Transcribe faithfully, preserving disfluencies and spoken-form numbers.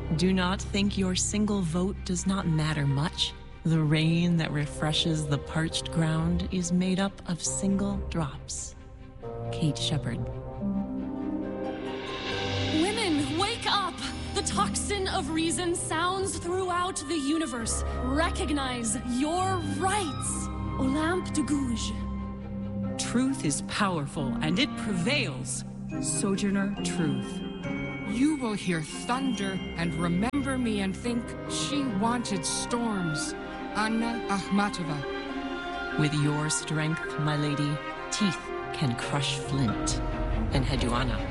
Do not think your single vote does not matter much. The rain that refreshes the parched ground is made up of single drops. Kate Shepard. Women, wake up! The tocsin of reason sounds throughout the universe. Recognize your rights. Olympe de Gouges. Truth is powerful, and it prevails. Sojourner Truth. You will hear thunder and remember me and think she wanted storms. Anna Akhmatova. With your strength, my lady, teeth can crush flint. And Hedwana.